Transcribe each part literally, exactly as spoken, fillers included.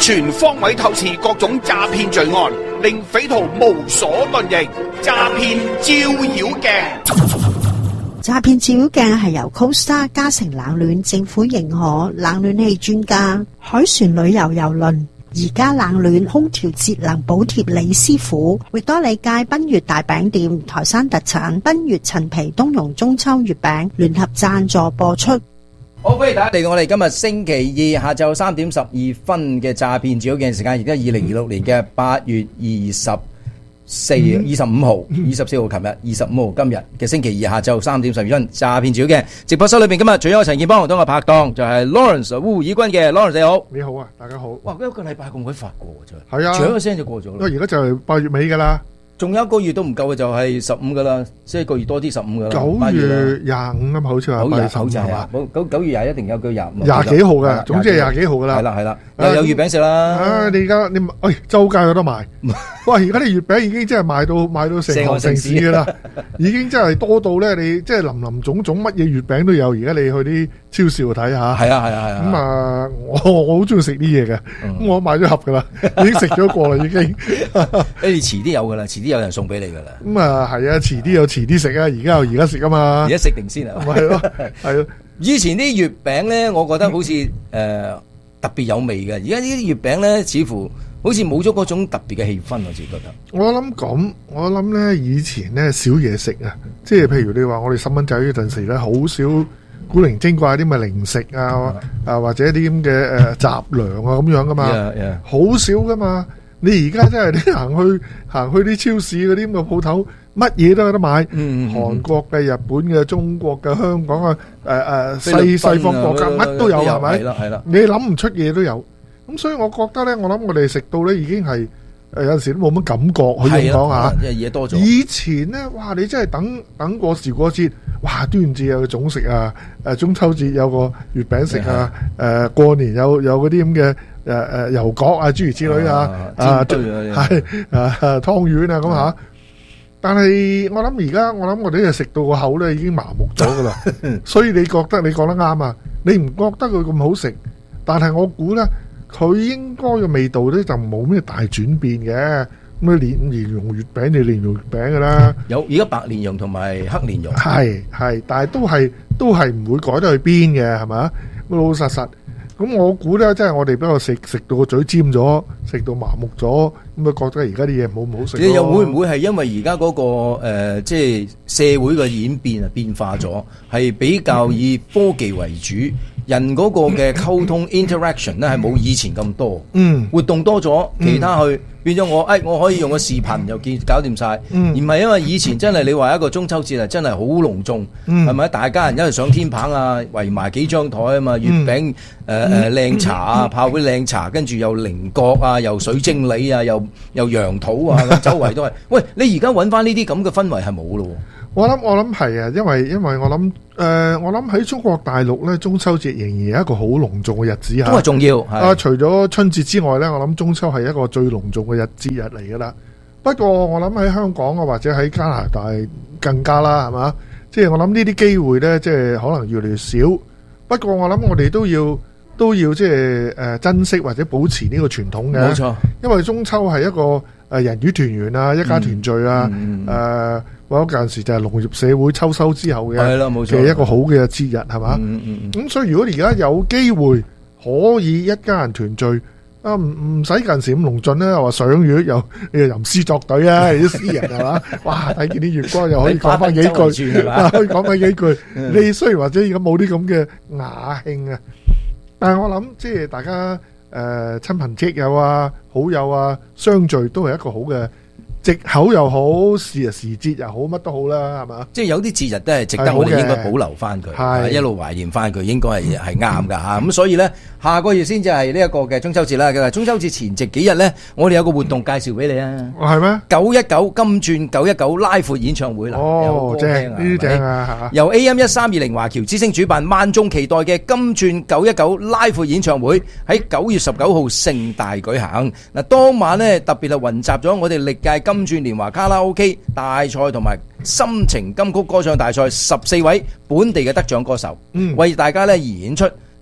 全方位透視各種詐騙罪案，令匪徒無所遁形。詐騙照妖鏡。 詐騙照妖鏡係由 Costa 嘉誠冷暖政府認可冷暖氣專家海船旅遊郵輪而家冷暖空調節能補貼李師傅，域多利街賓悅大餅店台山特產賓悅陳皮冬蓉中秋月餅聯合贊助播出。 好，歡迎大家嚟到我哋今日星期二下晝三點十二分嘅詐騙照妖鏡時間，而家二零二六年嘅八月二十四、二十五號、二十四號，琴日二十五號，今日嘅星期二下晝三點十二分，詐騙照妖鏡直播室裏邊，今日除咗陳健邦同我拍檔，就係 Lawrence 烏爾軍嘅 Lawrence， 你好， 你好啊，大家好。 哇，一個禮拜咁鬼快過真係， 係啊， 轉一個聲就過咗啦。 因為而家就係八月尾噶啦， 仲有一個月都唔夠嘅就係十五噶啦，即係一個月多啲十五噶啦。 九月廿五啊嘛，好似話九月十五係嘛？ 九九月廿一定有個廿五。 廿幾號嘅，總之係廿幾號噶啦。 係啦係啦，又有月餅食啦。 啊，你而家你喂周街有得賣。哇！而家啲月餅已經真係賣到賣到成個城市噶啦，已經真係多到咧，你即係林林總總乜嘢月餅都有。而家你去啲超市度睇下， 係啊係啊係啊。 咁啊，我我好中意食啲嘢嘅，咁我買咗盒噶啦，已經食咗過啦，已經。 你遲啲有噶啦，遲啲有人送俾你噶啦。 咁啊係啊，遲啲有遲啲食啊，而家有而家食啊嘛。 而家食定先啊？ 係咯，係咯。 以前啲月餅咧，我覺得好似誒特別有味嘅，而家呢啲月餅咧，似乎好似冇咗嗰種特別嘅氣氛，我自己覺得。 我諗咁，我諗咧以前咧少嘢食啊，即係譬如你話我哋細蚊仔嗰陣時咧，好少古靈精怪啲咪零食啊，啊或者啲咁嘅誒雜糧啊咁樣噶嘛，好、yeah, yeah. 少噶嘛。你而家真係你行去行去啲超市嗰啲咁嘅鋪頭，乜嘢都有得買。嗯，韓國嘅、日本嘅、中國嘅、香港嘅、誒誒西西方國家乜都有係咪？係啦係啦，你諗唔出嘢都有。咁所以我覺得咧，我諗我哋食到咧已經係誒有陣時都冇乜感覺，可以咁講下。即係嘢多咗。以前咧，哇！你真係等等過時過節，哇！端午節有個粽食啊，誒中秋節有個月餅食啊，誒過年有有嗰啲咁嘅誒誒油角啊諸如此類啊，啊係啊湯圓啊咁嚇。但係我諗而家我諗我哋就食到個口咧已經麻木咗噶啦。所以你覺得你講得啱啊？你唔覺得佢咁好食？但係我估咧。佢應該嘅味道咧就冇咩大轉變嘅，咁啊蓮蓮蓉月餅就蓮蓉月餅噶啦， 有而家白蓮蓉同埋黑蓮蓉， 係係，但係都係都係唔會改得去邊嘅，係咪？老老實實，咁我估咧，即係我哋比較食食到個嘴尖咗，食到麻木咗，咁啊覺得而家啲嘢冇唔好食。你又會唔會係因為而家嗰個誒，即係社會嘅演變啊變化咗，係比較以科技為主？人嗰個嘅溝通 interaction 咧係冇以前咁多，嗯，活動多咗，其他去、嗯、變咗我，誒、哎，我可以用個視頻又見搞掂晒，嗯，而唔係因為以前真係你話一個中秋節係真係好隆重，嗯，係咪？大家人一齊上天棚啊，圍埋幾張台啊嘛，月餅誒誒靚茶啊，炮灰靚茶，跟住又菱角啊，又水晶梨啊，又又楊桃啊，咁周圍都係。喂，你而家揾翻呢啲咁嘅氛圍係冇咯？ 我諗我諗係啊，因為因為我諗誒、呃，我諗喺中國大陸咧，中秋節仍然係一個好隆重嘅日子吓，都係重要。啊，除咗春節之外咧，我諗中秋係一個最隆重嘅日節日嚟噶啦。不過我諗喺香港啊，或者喺加拿大更加啦，係嘛？即係我諗呢啲機會咧，即係可能越嚟越少。不過我諗我哋都要都要即係誒珍惜或者保持呢個傳統嘅。冇錯，因為中秋係一個誒人與團圓啊，一家團聚啊，誒、嗯。呃或者嗰陣時就係農業社會秋收之後嘅嘅一個好嘅節日係嘛？咁、嗯嗯嗯、所以如果而家有機會可以一家人團聚啊，唔唔使近時咁隆重咧，又話賞月又又吟詩作對啊，啲詩人係嘛？哇！睇見啲月光又可以講翻幾句，可以講翻幾句。你雖然或者而家冇啲咁嘅雅興啊，但係我諗即係大家誒、呃、親朋戚友啊、好友啊相聚都係一個好嘅。藉口又好，時日時節又好，乜都好啦，係嘛？即係有啲節日都係值得我哋應該保留翻佢，一路懷念翻佢，應該係係啱㗎嚇。咁所以咧，下個月先至係呢一個嘅中秋節啦。中秋節前夕幾日咧，我哋有個活動介紹俾你啊。係咩？九一九金鑽九一九拉闊演唱會啦。哦，正呢啲正啊！由 A M 一三二零華僑之聲主辦，萬眾期待嘅金鑽九一九拉闊演唱會喺九月十九號盛大舉行。嗱，當晚咧特別係雲集咗我哋歷屆金金鑽年華卡拉 OK 大賽同埋心情金曲歌唱大賽十四位本地嘅得獎歌手，嗯、為大家咧而演出。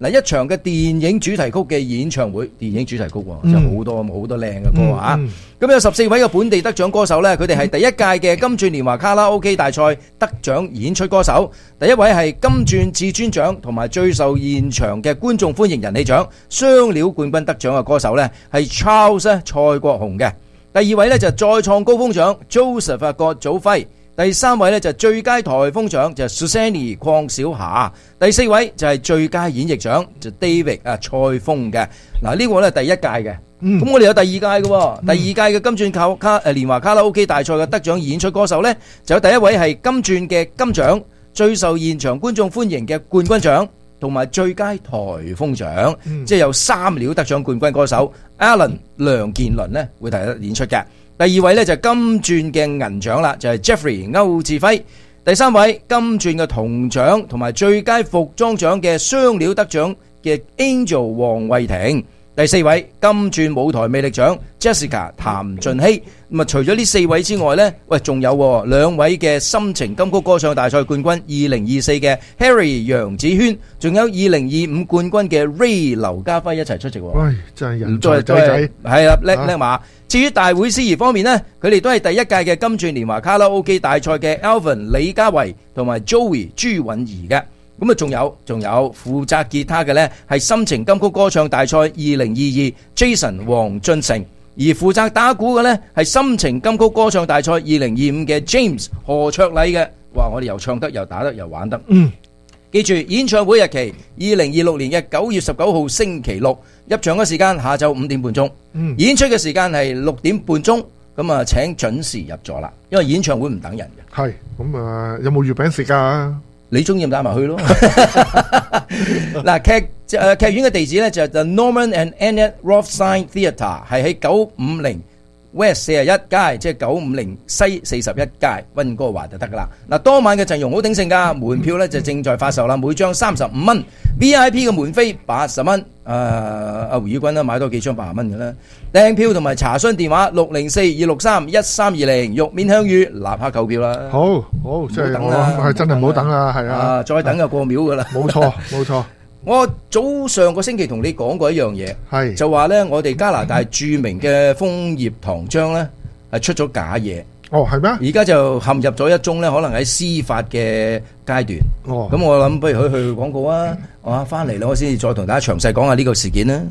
嗱，一場嘅電影主題曲嘅演唱會，電影主題曲喎，就好多好多靚嘅歌啊！咁有十四位嘅本地得獎歌手呢，佢哋係第一屆嘅金鑽年華卡拉 OK 大賽得獎演出歌手。第一位係金鑽至尊獎同埋最受現場嘅觀眾歡迎人氣獎雙料冠軍得獎嘅歌手呢，係 Charles 咧蔡國雄嘅。第二位呢，就再創高峰獎 Joseph 郭祖輝。第三位呢，就最佳颱風獎就 Susanny 鄺小霞，第四位就係最佳演繹獎就 David 啊蔡峰嘅。嗱，呢個呢第一屆嘅，咁、嗯、我哋有第二屆嘅，嗯、第二屆嘅金鑽卡卡誒年華卡拉 OK 大賽嘅得獎演出歌手呢，就有第一位係金鑽嘅金獎最受現場觀眾歡迎嘅冠軍獎同埋最佳颱風獎，嗯、即係有三料得獎冠軍歌手 Alan 梁健倫呢會提得演出嘅。第二位呢，就係金鑽嘅銀獎啦，就係 Jeffrey 歐志輝。第三位金鑽嘅銅獎同埋最佳服裝獎嘅雙料得獎嘅 Angel 黃慧婷。第四位金鑽舞台魅力獎 Jessica 譚俊熙。咁啊，除咗呢四位之外呢，喂，仲有兩位嘅心情金曲歌唱大賽冠軍二零二四嘅 Harry 楊子軒，仲有二零二五冠軍嘅 Ray 劉家輝一齊出席。 喂，真係人才仔仔， 係啦，叻叻馬。至於大會司儀方面呢，佢哋都係第一屆嘅金鑽年華卡拉 OK 大賽嘅 Alvin 李家維同埋 Joey 朱允儀嘅。咁啊，仲有仲有負責吉他嘅呢係心情金曲歌唱大賽二零二二 Jason 黃俊成，而負責打鼓嘅呢係心情金曲歌唱大賽二零二五嘅 James 何卓禮嘅。哇！我哋又唱得又打得又玩得。嗯，記住演唱會日期二零二六年嘅九月十九號星期六，入場嘅時間下晝五點半鐘，嗯、演出嘅時間係六點半鐘。咁啊，請準時入座啦，因為演唱會唔等人嘅。係咁啊，有冇月餅食噶？ 你中意帶埋去咯。嗱，劇誒劇院嘅地址咧就係 The Norman and Annette Rothstein Theatre， 係喺九五零 West 四十一街，即係九五零西四十一街溫哥華就得噶啦。嗱，當晚嘅陣容好鼎盛噶，門票咧就正在發售啦，每張三十五蚊 ，V I P 嘅門飛八十蚊。誒，阿胡宇君啦，買多幾張八十蚊嘅啦。訂票同埋查詢電話六零四二六三一三二零，玉面香芋，立刻購票啦。 好，好，即係我係真係唔好等啦，係啊， 再等就過秒噶啦。 冇錯，冇錯。 我早上個星期同你講過一樣嘢，係就話咧，我哋加拿大著名嘅楓葉糖漿咧係出咗假嘢。 哦，係咩？ 而家就陷入咗一宗咧，可能喺司法嘅階段。哦，咁我諗不如去去廣告啊！我翻嚟啦，我先至再同大家詳細講下呢個事件啦。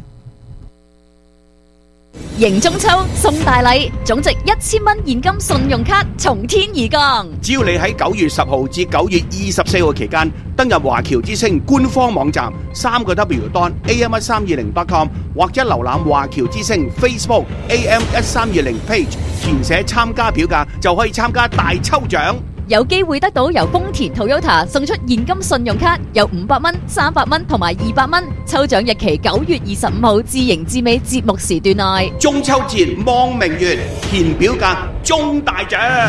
迎中秋送大禮，總值一千蚊現金信用卡從天而降。 只要你喺九月十號至九月二十四號期間登入華僑之星官方網站三個 W dot A M 一三二零 dot com 或者瀏覽華僑之星 Facebook A M 一三二零 page， 填寫參加表格就可以參加大抽獎。 有機會得到由豐田 Toyota 送出現金信用卡，有五百蚊、三百蚊同埋二百蚊。抽獎日期九月二十五號至迎至尾節目時段內。 中秋節望明月，填表格中大獎。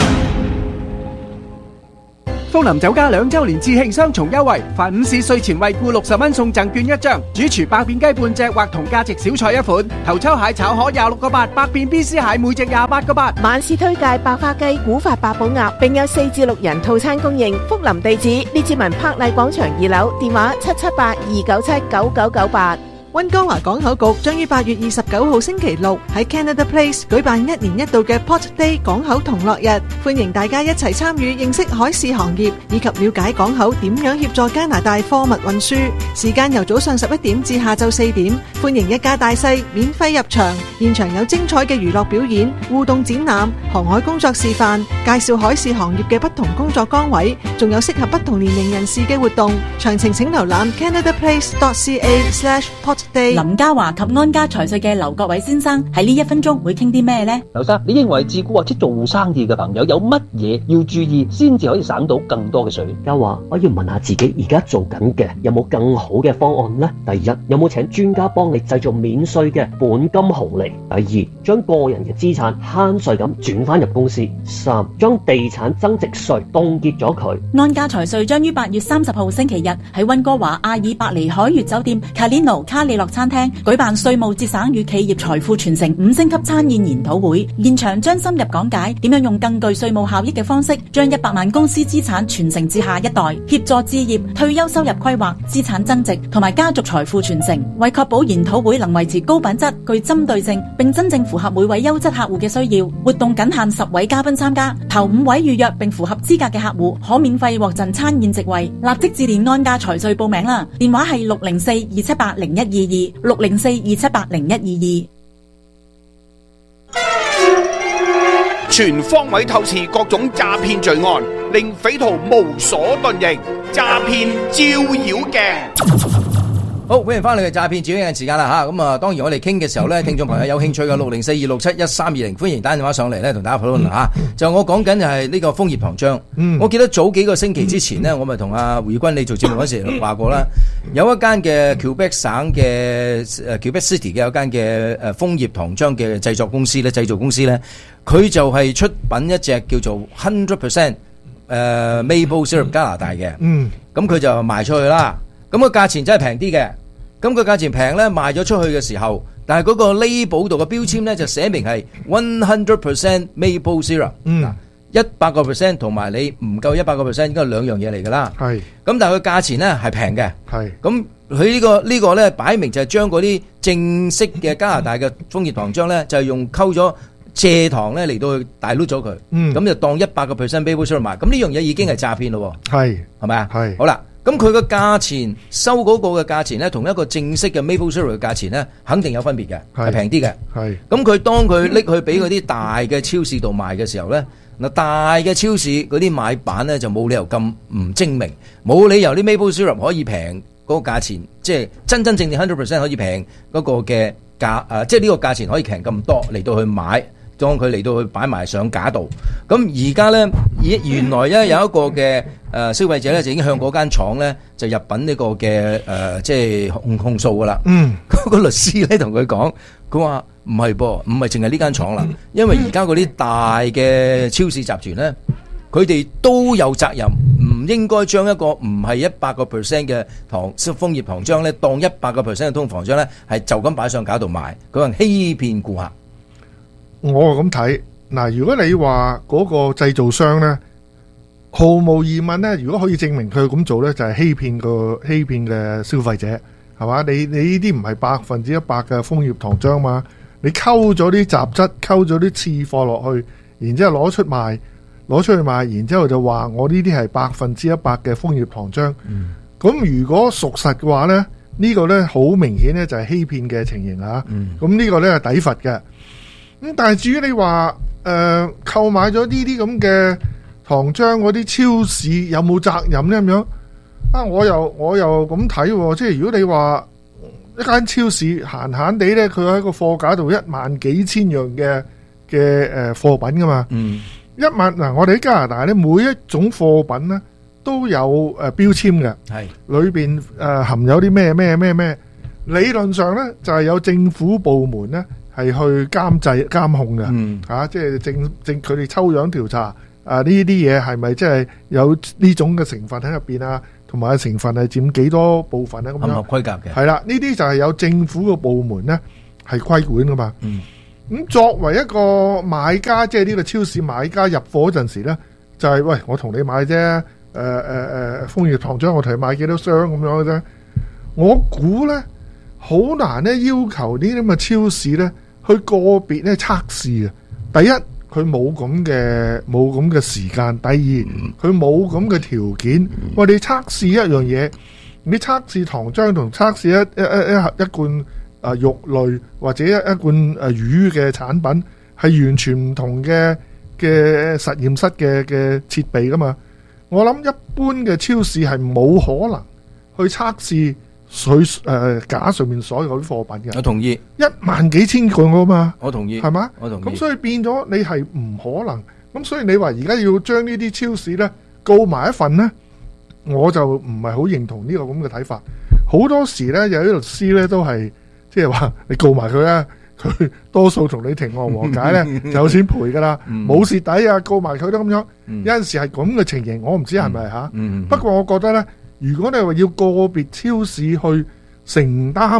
福林酒家兩周年致慶雙重優惠，凡午市稅前惠顧六十蚊送贈券一張，主廚百變雞半隻或同價值小菜一款，頭抽蟹炒河廿六個八，百變 B C 蟹每隻廿八個八。 晚市推介百花雞、古法八寶鴨，並有四至六人套餐供應。福林地址：列治文柏麗廣場二樓，電話七七八二九七九九九八。 溫哥華港口局將於八月二十九號星期六喺 Canada Place 舉辦一年一度嘅 Port Day 港口同樂日，歡迎大家一齊參與認識海事行業以及了解港口點樣協助加拿大貨物運輸。時間由早上十一點至下晝四點，歡迎一家大細免費入場，現場有精彩嘅娛樂表演、互動展覽、航海工作示範，介紹海事行業嘅不同工作崗位，仲有適合不同年齡人士嘅活動。詳情請瀏覽 canadaplace dot c a slash port。 林家華及安家財稅嘅劉國偉先生喺呢一分鐘會傾啲咩呢？ 劉生，你認為自雇或者做生意嘅朋友有乜嘢要注意，先至可以省到更多嘅稅？ 家華，我要問下自己而家做緊嘅有冇更好嘅方案呢？第一，有冇請專家幫你製造免稅嘅本金紅利？第二，將個人嘅資產慳稅咁轉翻入公司。三，將地產增值稅凍結咗佢。 安家財稅將於八月三十號星期日喺溫哥華阿爾伯尼海悅酒店 Calino 卡利喜樂餐廳舉辦稅務節省與企業財富傳承五星級餐宴研討會，現場將深入講解點樣用更具稅務效益嘅方式，將一百萬公司資產傳承至下一代，協助置業、退休收入規劃、資產增值同埋家族財富傳承。為確保研討會能維持高品質、具針對性，並真正符合每位優質客戶嘅需要，活動僅限十位嘉賓參加，頭五位預約並符合資格嘅客戶可免費獲贈餐宴席位。立即致電安家財稅報名啦，電話係六零四二七八零一二二六零四二七八零一二二。 全方位透視各種詐騙罪案，令匪徒無所遁形。詐騙照妖鏡。 好，歡迎翻嚟嘅詐騙照妖鏡時間啦吓，咁啊，當然我哋傾嘅時候咧，聽眾朋友有興趣嘅六零四二六七一三二零，歡迎打電話上嚟咧，同大家討論吓。就我講緊就係呢個楓葉糖漿。嗯，我記得早幾個星期之前呢，我咪同阿胡君你做節目嗰時話過啦，有一間嘅 Quebec 省嘅誒 Quebec City 嘅有間嘅誒楓葉糖漿嘅製作公司咧，製造公司咧，佢就係出品一隻叫做 hundred percent 誒 Maple Syrup 加拿大嘅。嗯，咁佢就賣出去啦。咁個價錢真係平啲嘅，咁個價錢平咧賣咗出去嘅時候，但係嗰個 label 度嘅標籤咧就寫明係 one hundred percent maple syrup，嗯，一百個 percent 同埋你唔夠一百個 percent 應該係兩樣嘢嚟㗎啦。係，咁但係佢價錢咧係平嘅。係，咁佢呢個呢個咧擺明就係將嗰啲正式嘅加拿大嘅楓葉糖漿咧，就係用溝咗蔗糖咧嚟到去大碌咗佢，嗯，咁就當一百個 percent maple syrup 賣，咁呢樣嘢已經係詐騙咯。係，係咪啊？係，好啦。咁佢個價錢收嗰個嘅價錢咧，同一個正式嘅 maple syrup 嘅價錢咧，肯定有分別嘅，係平啲嘅。係。咁佢當佢拎去俾嗰啲大嘅超市度賣嘅時候咧，嗱大嘅超市嗰啲買辦咧就冇理由咁唔精明，冇理由啲 maple syrup 可以平嗰個價錢，即係真真正正 hundred percent 可以平嗰個嘅價誒，即係呢個價錢可以平咁多嚟到去買。當佢嚟到去擺埋上架度，咁而家咧，原來咧有一個嘅誒、呃、消費者咧就已經向嗰間廠咧就入稟呢個嘅誒、呃、即係控控訴噶啦。嗯，嗰個律師咧同佢講，佢話唔係噃，唔係淨係呢間廠啦，因為而家嗰啲大嘅超市集團咧，佢哋都有責任，唔應該將一個唔係一百個 percent 嘅糖楓葉糖漿咧，當一百個 percent 嘅通糖漿咧，係就咁擺上架度賣，佢話欺騙顧客。 我咁睇嗱，如果你話嗰個製造商咧，毫無疑問咧，如果可以證明佢咁做咧，就係欺騙個欺騙嘅消費者，係嘛？你你呢啲唔係百分之一百嘅楓葉糖漿嘛？你溝咗啲雜質，溝咗啲次貨落去，然之後攞出賣，攞出去賣，然之後就話我呢啲係百分之一百嘅楓葉糖漿。嗯，咁如果屬實嘅話咧，呢個咧好明顯咧就係欺騙嘅情形啊。嗯，咁呢個咧係抵罰嘅。咁但係至於你話誒購買咗呢啲咁嘅糖漿嗰啲超市有冇責任咧咁樣啊？我又我又咁睇，即係如果你話一間超市閒閒地咧，佢喺個貨架度一萬幾千樣嘅嘅誒貨品噶嘛，嗯，一萬嗱，我哋喺加拿大咧，每一種貨品咧都有誒標籤嘅，係裏邊誒含有啲咩咩咩咩，理論上咧就係有政府部門咧。係去監制監控嘅，嗯，啊，即係正正佢哋抽樣調查啊，呢啲嘢係咪即係有呢種嘅成分喺入邊啊？同埋成分係佔幾多部分咧？咁樣合規格嘅係啦，呢啲就係有政府嘅部門咧係規管噶嘛。嗯，咁作為一個買家，即係呢個超市買家入貨嗰陣時咧，就係、是、喂，我同你買啫，誒誒誒，楓葉糖漿我同你買幾多箱咁樣嘅啫。我估咧好難咧要求呢啲咁嘅超市咧。去個別咧測試啊！第一，佢冇咁嘅冇咁嘅時間；第二，佢冇咁嘅條件。喂，你測試一樣嘢，你測試糖漿同測試一一一一一罐啊肉類或者一一罐誒魚嘅產品，係完全唔同嘅嘅實驗室嘅嘅設備噶嘛？我諗一般嘅超市係冇可能去測試。水誒、呃、架上面所有啲貨品嘅， 我同意一萬幾千個噶嘛， 我同意係嘛， 我同意。咁所以變咗你係唔可能，咁所以你話而家要將呢啲超市咧告埋一份咧，我就唔係好認同呢個咁嘅睇法。好多時咧有啲律師咧都係即係話你告埋佢咧，佢多數同你庭外和解咧就有錢賠噶啦，冇蝕底啊，告埋佢都咁樣。嗯、有陣時係咁嘅情形，我唔知係咪吓。不過我覺得咧。如果你話要個別超市去承擔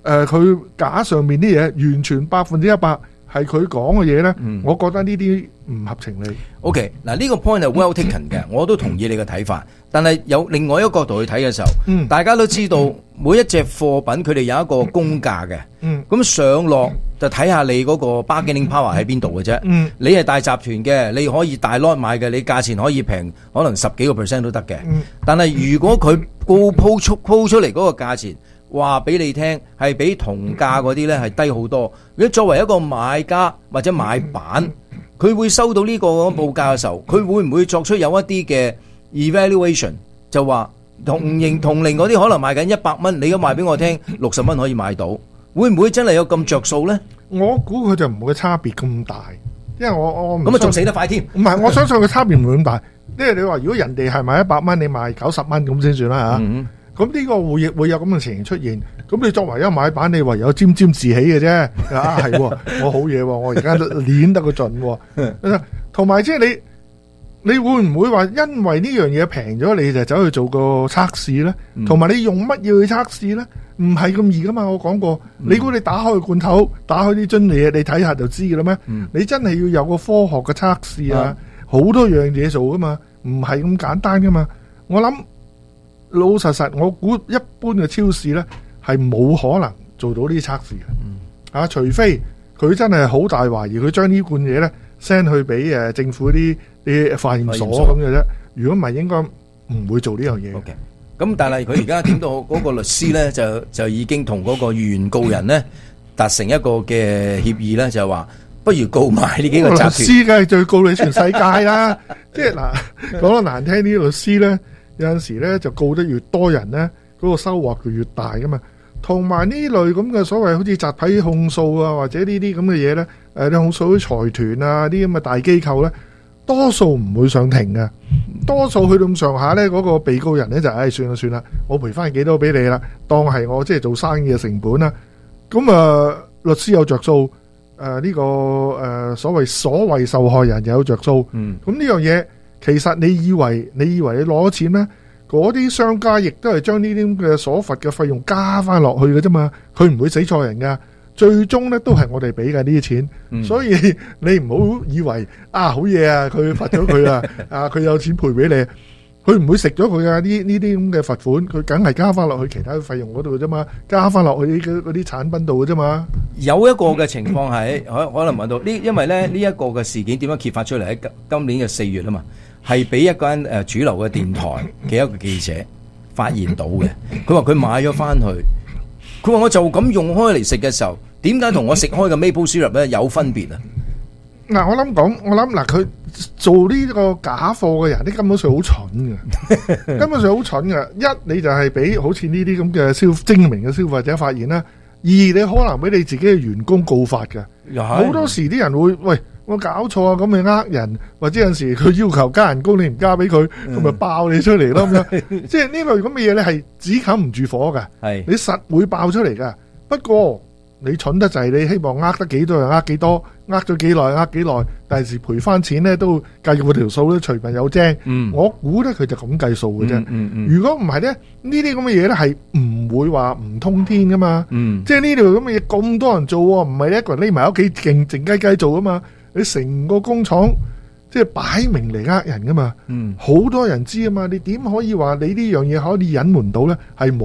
誒佢架上面啲嘢完全百分之一百係佢講嘅嘢咧，我覺得呢啲唔合情理。 OK， 嗱呢個 point 係 well taken 嘅，我都同意你嘅睇法。但係有另外一個角度去睇嘅時候，嗯、大家都知道、嗯、每一隻貨品佢哋有一個公價嘅，咁、嗯、上落就睇下你嗰個 bargaining power 喺邊度嘅啫。嗯、你係大集團嘅，你可以大 lot 買嘅，你價錢可以平，可能十幾個 percent 都得嘅。嗯、但係如果佢高鋪出鋪出嚟嗰個價錢，話俾你聽係比同價嗰啲咧係低好多。如果作為一個買家或者買板，佢會收到呢個報價嘅時候，佢會唔會作出有一啲嘅 evaluation， 就話同型同齡嗰啲可能賣緊一百蚊，你而家賣俾我聽六十蚊可以買到，會唔會真係有咁着數咧？ 我估佢就唔會差別咁大，因為我我咁啊仲死得快添。 唔係，我相信佢差別唔會咁大。因為你話如果人哋係賣一百蚊，你賣九十蚊咁先算啦吓。嗯咁呢個會會有咁嘅情形出現，咁你作為一買板，你唯有沾沾自喜嘅啫。啊，係，我好嘢，我而家練得個盡。同埋即係你，你會唔會話因為呢樣嘢平咗，你就走去做個測試咧？同埋、嗯、你用乜嘢去測試咧？唔係咁易噶嘛。我講過，嗯、你估你打開個罐頭，打開啲樽嘢，你睇下就知噶啦咩？嗯、你真係要有個科學嘅測試啊，好、嗯、多樣嘢做噶嘛，唔係咁簡單噶嘛。我諗。老實實，我估一般嘅超市咧係冇可能做到呢啲測試嘅，嗯、啊，除非佢真係好大懷疑，佢將呢罐嘢咧 send 去俾誒政府啲啲化驗所咁嘅啫。如果唔係，應該唔會做呢樣嘢。 OK，咁但係佢而家點到嗰個律師咧，就就已經同嗰個原告人咧達成一個嘅協議咧，就係話不如告埋呢幾個集團。律師梗係最告你全世界啦，即係嗱講得難聽啲，律師咧。有陣時咧就告得越多人咧，嗰、嗰個收穫就越大噶嘛。同埋呢類咁嘅所謂好似集體控訴啊，或者呢啲咁嘅嘢咧，誒，你控訴啲財團啊，啲咁嘅大機構咧，多數唔會上庭嘅。多數去到咁上下咧，嗰、嗰個被告人咧就誒、哎、算啦算啦，我賠翻幾多俾你啦，當係我即係做生意嘅成本啦。咁啊、呃，律師有着數，誒、呃、呢、呢個誒、呃、所謂所謂受害人又有着數。嗯，咁呢樣嘢。其實你以為你以為你攞錢咩？嗰啲商家亦都係將呢啲咁嘅所罰嘅費用加翻落去嘅啫嘛，佢唔會死錯人噶，最終咧都係我哋俾嘅呢啲錢，嗯、所以你唔好以為啊好嘢啊，佢罰咗佢啊，啊佢有錢賠俾你，佢唔會食咗佢啊呢呢啲咁嘅罰款，佢梗係加翻落去其他費用嗰度嘅啫嘛，加翻落去嗰嗰啲產品度嘅啫嘛。有一個嘅情況係可可能問到呢，因為咧呢一個嘅事件點樣揭發出嚟喺今今年嘅四月啊嘛。係俾一間誒主流嘅電台嘅一個記者發現到嘅，佢話佢買咗翻去，佢話我就咁用開嚟食嘅時候，點解同我食開嘅 maple syrup 咧有分別啊？嗱，我諗講，我諗嗱，佢做呢個假貨嘅人，啲根本上好蠢嘅，根本上好蠢嘅。一你就係俾好似呢啲咁嘅消精明嘅消費者發現啦；二你可能俾你自己嘅員工告發嘅，好多時啲人會喂。我搞錯啊！咁咪呃人，或者有陣時佢要求加人工，你唔加俾佢，咁咪爆你出嚟咯咁樣。即係呢類咁嘅嘢咧，係止冚唔住火噶。係你實會爆出嚟噶。不過你蠢得滯，你希望呃得幾多就呃幾多，呃咗幾耐呃幾耐，第時賠翻錢咧都計嗰條數咧，隨便有精。嗯，我估咧佢就咁計數嘅啫。嗯嗯。如果唔係咧，呢啲咁嘅嘢咧係唔會話唔通天噶嘛。嗯。即係呢條咁嘅嘢咁多人做，唔係一個人匿埋屋企靜靜雞雞做啊嘛。你成個工廠即係擺明嚟呃人噶嘛，好、嗯、多人知啊嘛，你點可以話你呢樣嘢可以隱瞞到咧？係冇。